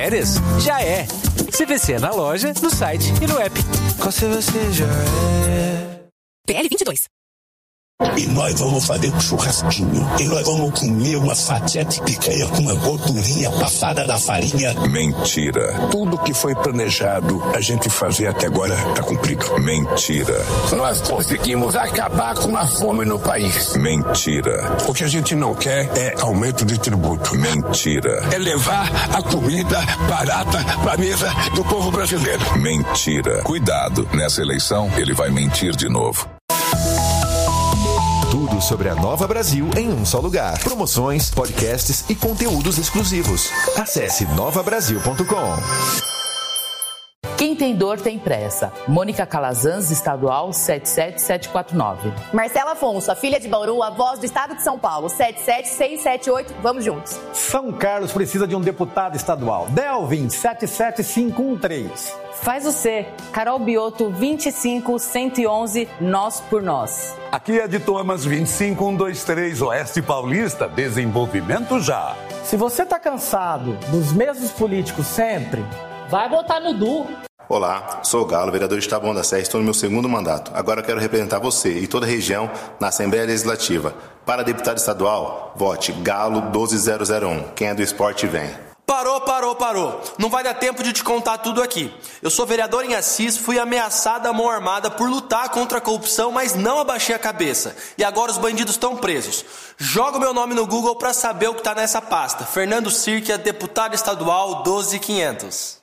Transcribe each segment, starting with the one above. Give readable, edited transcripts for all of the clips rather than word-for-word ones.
férias? Já é. CVC na loja, no site e no app. Com CVC já é. PL 22. E nós vamos fazer um churrasquinho. E nós vamos comer uma fatia de picanha com uma gordurinha passada da farinha. Mentira. Tudo que foi planejado a gente fazer até agora está cumprido. Mentira. Nós conseguimos acabar com a fome no país. Mentira. O que a gente não quer é aumento de tributo. Mentira. É levar a comida barata para a mesa do povo brasileiro. Mentira. Cuidado, nessa eleição ele vai mentir de novo. Tudo sobre a Nova Brasil em um só lugar. Promoções, podcasts e conteúdos exclusivos. Acesse novabrasil.com. Quem tem dor tem pressa. Mônica Calazans, estadual 77749. Marcela Afonso, a filha de Bauru, a voz do estado de São Paulo, 77678. Vamos juntos. São Carlos precisa de um deputado estadual. Delvin, 77513. Faz o C. Carol Bioto, 25111, Nós por Nós. Aqui é de Thomas, 25123, Oeste Paulista, desenvolvimento já. Se você tá cansado dos mesmos políticos sempre, vai votar no Du. Olá, sou o Galo, vereador de Taboão da Serra, estou no meu segundo mandato. Agora eu quero representar você e toda a região na Assembleia Legislativa. Para deputado estadual, vote Galo 12001. Quem é do esporte vem. Parou. Não vai dar tempo de te contar tudo aqui. Eu sou vereador em Assis, fui ameaçado à mão armada por lutar contra a corrupção, mas não abaixei a cabeça. E agora os bandidos estão presos. Joga o meu nome no Google pra saber o que tá nessa pasta. Fernando Sirkia, deputado estadual 12500.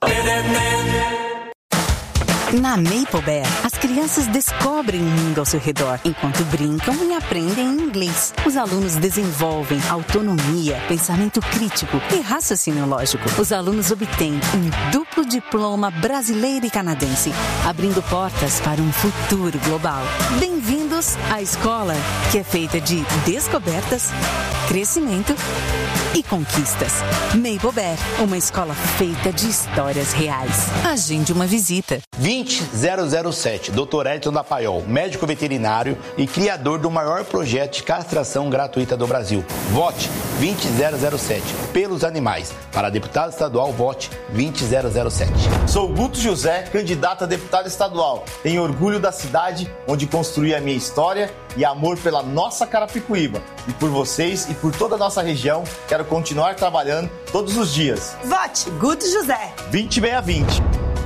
Na Maple Bear, as crianças descobrem o mundo ao seu redor, enquanto brincam e aprendem inglês. Os alunos desenvolvem autonomia, pensamento crítico e raciocínio lógico. Os alunos obtêm um duplo diploma brasileiro e canadense, abrindo portas para um futuro global. Bem-vindos à escola que é feita de descobertas, crescimento e conquistas. Maple Bear, uma escola feita de histórias reais. Agende uma visita. 20007, Dr. Edson da Paiol, médico veterinário e criador do maior projeto de castração gratuita do Brasil. Vote 20007, pelos animais. Para deputado estadual, vote 20007. Sou Guto José, candidato a deputado estadual. Tenho orgulho da cidade onde construí a minha história e amor pela nossa Carapicuíba. E por vocês e por toda a nossa região, quero continuar trabalhando todos os dias. Vote Guto José. 20620.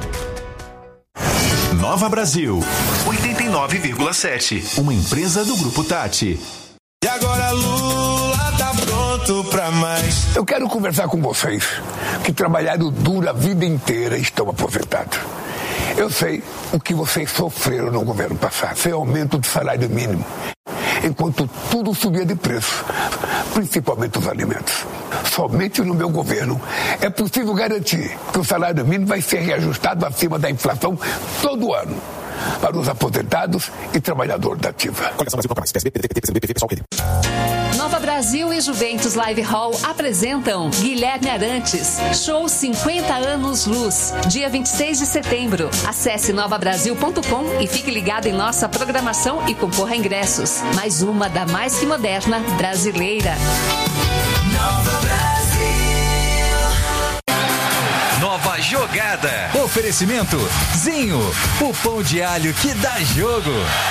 Nova Brasil, 89,7. Uma empresa do Grupo Tati. E agora Lula tá pronto pra mais. Eu quero conversar com vocês que trabalharam duro a vida inteira e estão aposentados. Eu sei o que vocês sofreram no governo passado, sem aumento do salário mínimo, enquanto tudo subia de preço, principalmente os alimentos. Somente no meu governo é possível garantir que o salário mínimo vai ser reajustado acima da inflação todo ano para os aposentados e trabalhadores da ativa. Nova Brasil e Juventus Live Hall apresentam Guilherme Arantes, show 50 anos luz, dia 26 de setembro. Acesse novabrasil.com e fique ligado em nossa programação e concorra a ingressos. Mais uma da mais que moderna brasileira. Nova Brasil. Nova jogada. Oferecimento Zinho, o pão de alho que dá jogo.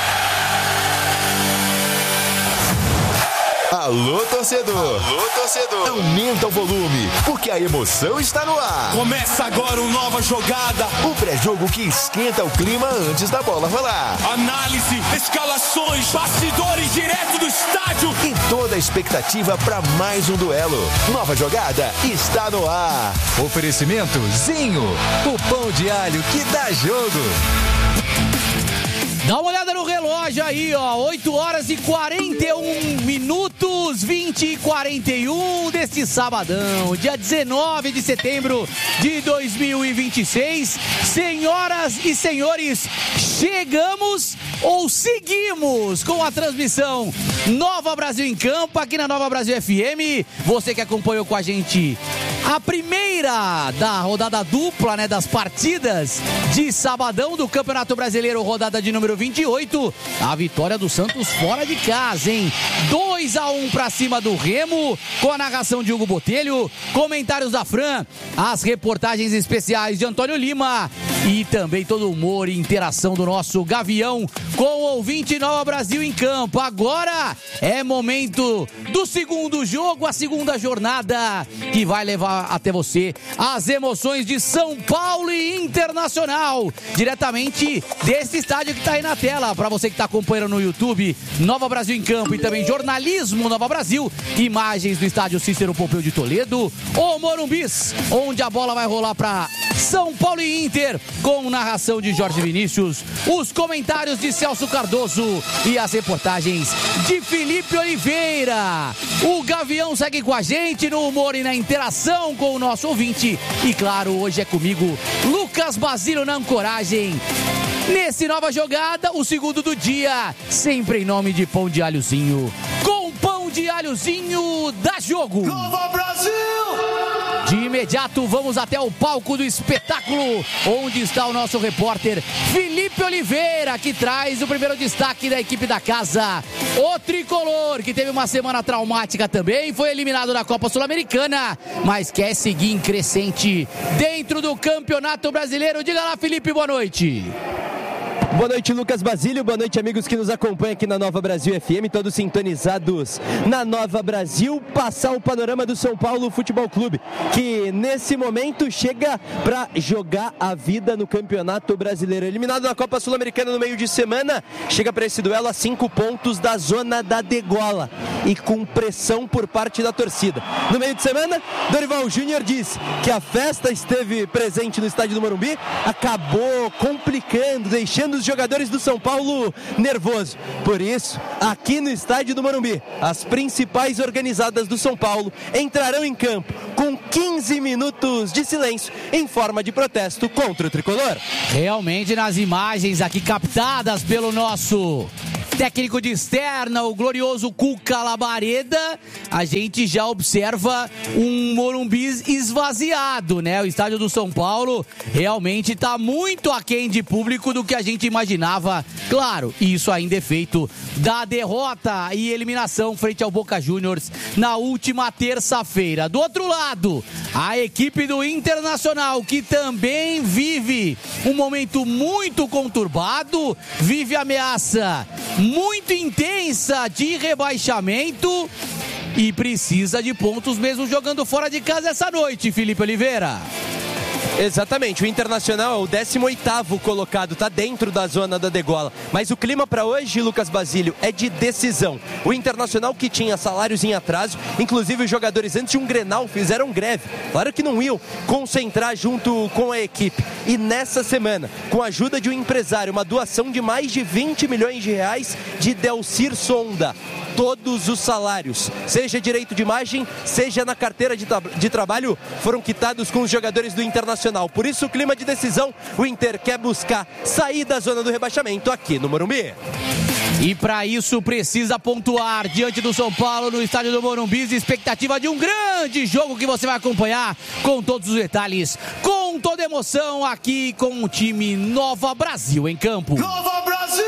Alô, torcedor! Alô, torcedor! Aumenta o volume, porque a emoção está no ar. Começa agora uma nova jogada. O pré-jogo que esquenta o clima antes da bola rolar. Análise, escalações, bastidores direto do estádio. E toda a expectativa para mais um duelo. Nova jogada está no ar. Oferecimento Zinho, o pão de alho que dá jogo. Dá uma olhada no relógio aí, ó, 8 horas e 41 minutos, 20 e 41 deste sabadão, dia 19 de setembro de 2026. Senhoras e senhores, chegamos ou seguimos com a transmissão Nova Brasil em Campo, aqui na Nova Brasil FM. Você que acompanhou com a gente A primeira da rodada dupla, né, das partidas de sabadão do Campeonato Brasileiro, rodada de número 28. A vitória do Santos fora de casa, hein? 2-1 pra cima do Remo, com a narração de Hugo Botelho, comentários da Fran, as reportagens especiais de Antônio Lima e também todo o humor e interação do nosso Gavião com o ouvinte Nova Brasil em campo. Agora é momento do segundo jogo, a segunda jornada, que vai levar até você as emoções de São Paulo e Internacional, diretamente desse estádio que tá aí na tela, para você que tá acompanhando no YouTube, Nova Brasil em campo e também Jornalismo Nova Brasil, imagens do estádio Cícero Pompeu de Toledo, o Morumbis, onde a bola vai rolar para São Paulo e Inter, com narração de Jorge Vinícius, os comentários de Celso Cardoso e as reportagens de Felipe Oliveira. O Gavião segue com a gente no humor e na interação com o nosso ouvinte. E claro, hoje é comigo, Lucas Basílio na ancoragem. Nesse Nova Jogada, o segundo do dia, sempre em nome de Pão de Alhozinho. Com Pão de Alhozinho, dá jogo! Nova Brasil! De imediato, vamos até o palco do espetáculo, onde está o nosso repórter Felipe Oliveira, que traz o primeiro destaque da equipe da casa. O tricolor, que teve uma semana traumática também, foi eliminado da Copa Sul-Americana, mas quer seguir em crescente dentro do Campeonato Brasileiro. Diga lá, Felipe, boa noite. Boa noite, Lucas Basílio. Boa noite, amigos que nos acompanham aqui na Nova Brasil FM, todos sintonizados na Nova Brasil. Passar o panorama do São Paulo Futebol Clube, que nesse momento chega para jogar a vida no Campeonato Brasileiro. Eliminado na Copa Sul-Americana no meio de semana, chega para esse duelo a 5 pontos da zona da degola e com pressão por parte da torcida. No meio de semana, Dorival Júnior diz que a festa esteve presente no estádio do Morumbi, acabou complicando, deixando os jogadores do São Paulo nervoso. Por isso, aqui no estádio do Morumbi, as principais organizadas do São Paulo entrarão em campo com 15 minutos de silêncio em forma de protesto contra o tricolor. Realmente, nas imagens aqui captadas pelo nosso técnico de externa, o glorioso Cuca Labareda, a gente já observa um Morumbi esvaziado, né? O estádio do São Paulo realmente está muito aquém de público do que a gente imaginava. Claro, isso ainda é feito da derrota e eliminação frente ao Boca Juniors na última terça-feira. Do outro lado, a equipe do Internacional, que também vive um momento muito conturbado, vive ameaça muito intensa de rebaixamento e precisa de pontos mesmo jogando fora de casa essa noite, Felipe Oliveira. Exatamente, o Internacional é o 18º colocado, está dentro da zona da degola. Mas o clima para hoje, Lucas Basílio, é de decisão. O Internacional, que tinha salários em atraso, inclusive os jogadores antes de um Grenal fizeram greve. Claro que não iam concentrar junto com a equipe. E nessa semana, com a ajuda de um empresário, uma doação de mais de 20 milhões de reais de Delcir Sonda, todos os salários, seja direito de imagem, seja na carteira de trabalho, foram quitados com os jogadores do Internacional. Por isso, o clima de decisão, o Inter quer buscar sair da zona do rebaixamento aqui no Morumbi. E para isso precisa pontuar diante do São Paulo no estádio do Morumbi. Expectativa de um grande jogo que você vai acompanhar com todos os detalhes, com toda emoção aqui com o time Nova Brasil em campo. Nova Brasil!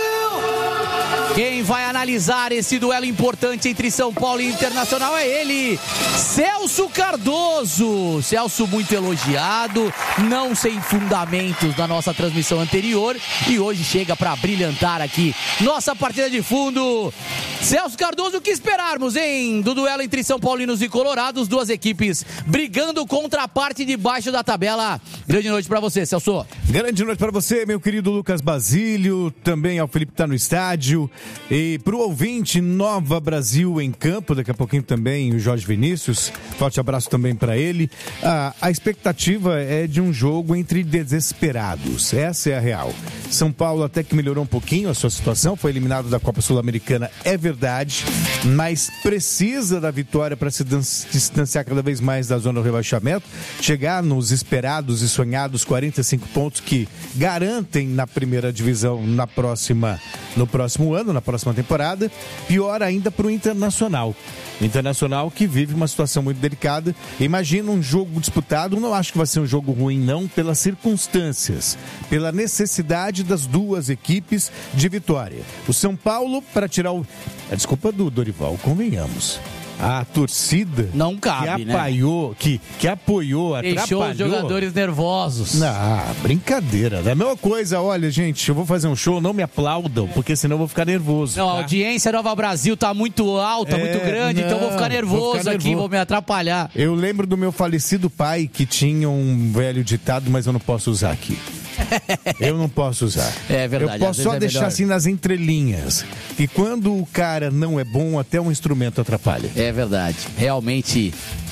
Quem vai analisar esse duelo importante entre São Paulo e Internacional é ele, Celso Cardoso. Celso muito elogiado, não sem fundamentos na nossa transmissão anterior e hoje chega para brilhantar aqui nossa partida de fundo. Celso Cardoso, o que esperarmos, hein? Do duelo entre São Paulinos e Colorados, duas equipes brigando contra a parte de baixo da tabela. Grande noite para você, Celso. Grande noite para você, meu querido Lucas Basílio, também ao Felipe que tá no estádio. E pro ouvinte, Nova Brasil em campo, daqui a pouquinho também o Jorge Vinícius, forte abraço também para ele. A expectativa é de um jogo entre desesperados, essa é a real. São Paulo até que melhorou um pouquinho a sua situação, foi eliminado da Copa Sul-Americana, é verdade, mas precisa da vitória para se distanciar cada vez mais da zona do rebaixamento, chegar nos esperados sonhados 45 pontos que garantem na primeira divisão no próximo ano, na próxima temporada. Pior ainda para o Internacional. O Internacional que vive uma situação muito delicada. Imagina um jogo disputado, não acho que vai ser um jogo ruim não, pelas circunstâncias, pela necessidade das duas equipes de vitória. O São Paulo para tirar a desculpa do Dorival, convenhamos. A torcida não cabe, que apoiou, deixou os jogadores nervosos. Brincadeira. É a mesma coisa, olha, gente, eu vou fazer um show, não me aplaudam, porque senão eu vou ficar nervoso. Não, a audiência Nova Brasil tá muito alta, muito grande, então eu vou ficar nervoso aqui, vou me atrapalhar. Eu lembro do meu falecido pai, que tinha um velho ditado, mas eu não posso usar aqui. Eu não posso usar. É verdade. Eu posso só deixar assim nas entrelinhas. E quando o cara não é bom, até um instrumento atrapalha. É verdade. Realmente,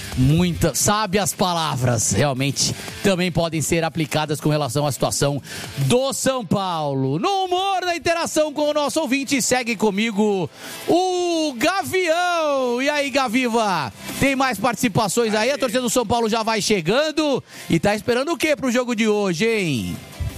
sábias palavras realmente também podem ser aplicadas com relação à situação do São Paulo. No humor da interação com o nosso ouvinte, segue comigo o Gavião. E aí, Gaviva? Tem mais participações aí? A torcida do São Paulo já vai chegando e tá esperando o quê pro jogo de hoje, hein?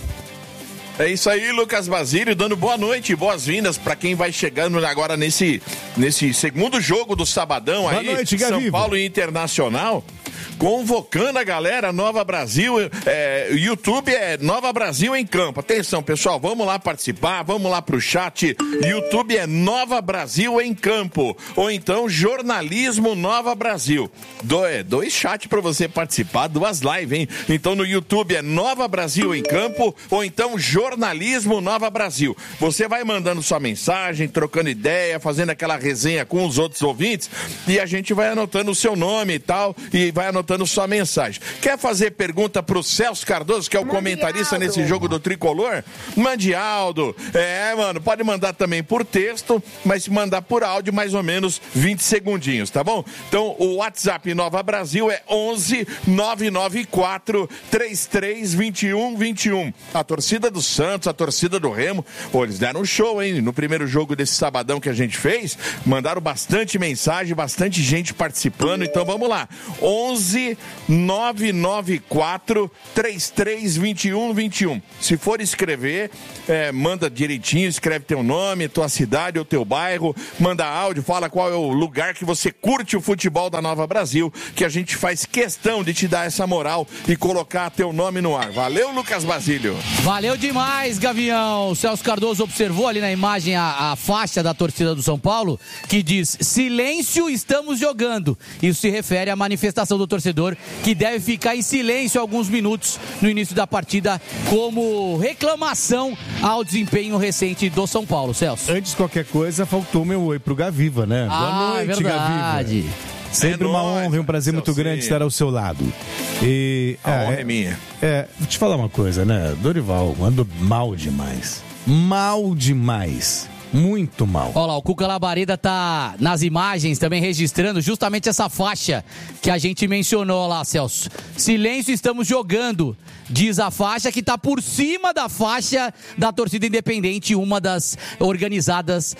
É isso aí, Lucas Basílio, dando boa noite e boas-vindas para quem vai chegando agora nesse segundo jogo do sabadão. Boa aí, noite, São Paulo Internacional, convocando a galera, Nova Brasil, YouTube é Nova Brasil em Campo. Atenção, pessoal, vamos lá participar, vamos lá pro chat. YouTube é Nova Brasil em Campo, ou então Jornalismo Nova Brasil. Dois chats para você participar, 2 lives, hein? Então no YouTube é Nova Brasil em Campo, ou então Jornalismo Nova Brasil. Você vai mandando sua mensagem, trocando ideia, fazendo aquela resenha com os outros ouvintes, e a gente vai anotando o seu nome e tal, e vai anotando sua mensagem. Quer fazer pergunta pro Celso Cardoso, que é o comentarista nesse jogo do Tricolor? Mande Aldo. Pode mandar também por texto, mas se mandar por áudio, mais ou menos 20 segundinhos, tá bom? Então, o WhatsApp Nova Brasil é 11 994 33 21 21. A torcida do Santos, a torcida do Remo, eles deram um show, hein? No primeiro jogo desse sabadão que a gente fez, mandaram bastante mensagem, bastante gente participando, então vamos lá. 11 994 33 21 21. Se for escrever, manda direitinho, escreve teu nome, tua cidade ou teu bairro, manda áudio, fala qual é o lugar que você curte o futebol da Nova Brasil, que a gente faz questão de te dar essa moral e colocar teu nome no ar. Valeu, Lucas Basílio. Valeu demais, Gavião. O Celso Cardoso observou ali na imagem a faixa da torcida do São Paulo, que diz: silêncio, estamos jogando. Isso se refere à manifestação do torcedor, que deve ficar em silêncio alguns minutos no início da partida, como reclamação ao desempenho recente do São Paulo. Celso. Antes de qualquer coisa, faltou meu oi pro Gaviva, né? Boa noite, é verdade. Gaviva. Sempre uma honra e um prazer muito grande estar ao seu lado. E a honra é minha. Vou te falar uma coisa, né? Dorival andou mal demais. Mal demais. Muito mal. Olha lá, o Cuca Labareda tá nas imagens também registrando justamente essa faixa que a gente mencionou lá, Celso. Silêncio, estamos jogando. Diz a faixa que tá por cima da faixa da torcida independente, uma das organizadas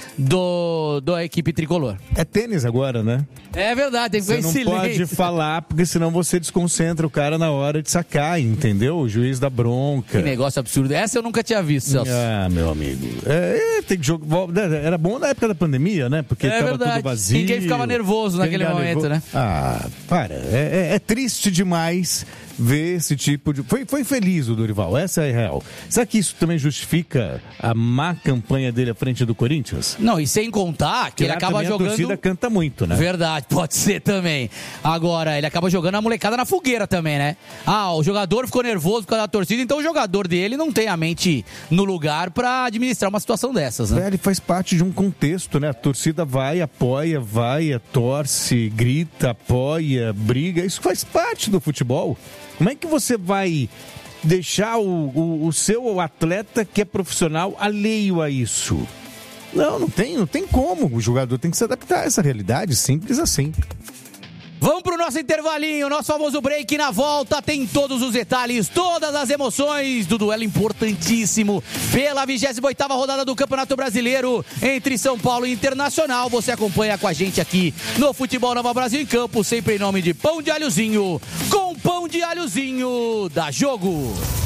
da equipe tricolor. É tênis agora, né? É verdade, tem que ficar em silêncio. Você não pode falar, porque senão você desconcentra o cara na hora de sacar, entendeu? O juiz dá bronca. Que negócio absurdo. Essa eu nunca tinha visto, Celso. Meu amigo. Tem que jogar. Era bom na época da pandemia, né? Porque tava verdade. Tudo vazio. Ninguém ficava nervoso naquele momento, né? Para. É triste demais ver esse tipo de... Foi feliz o Dorival, essa é real. Será que isso também justifica a má campanha dele à frente do Corinthians? Não, e sem contar que ele acaba jogando... A torcida canta muito, né? Verdade, pode ser também. Agora, ele acaba jogando a molecada na fogueira também, né? O jogador ficou nervoso por causa da torcida, então o jogador dele não tem a mente no lugar pra administrar uma situação dessas, né? Ele faz parte de um contexto, né? A torcida vai, apoia, torce, grita, apoia, briga. Isso faz parte do futebol. Como é que você vai deixar o seu atleta que é profissional alheio a isso? Não tem como. O jogador tem que se adaptar a essa realidade, simples assim. Vamos pro nosso intervalinho, nosso famoso break. Na volta tem todos os detalhes, todas as emoções do duelo importantíssimo pela 28ª rodada do Campeonato Brasileiro entre São Paulo e Internacional. Você acompanha com a gente aqui no Futebol Nova Brasil em Campo, sempre em nome de Pão de Alhozinho. Com Pão de de Alhozinho da Jogo.